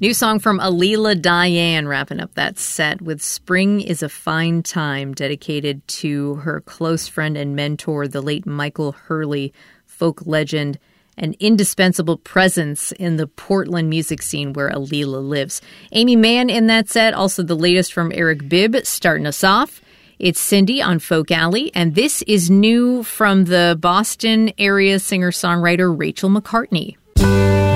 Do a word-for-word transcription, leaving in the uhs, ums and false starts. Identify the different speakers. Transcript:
Speaker 1: New song from Alila Diane, wrapping up that set with Spring is a Fine Time, dedicated to her close friend and mentor, the late Michael Hurley, folk legend, an indispensable presence in the Portland music scene where Alila lives. Amy Mann in that set, also the latest from Eric Bibb, starting us off. It's Cindy on Folk Alley, and this is new from the Boston area singer-songwriter Rachel McCartney.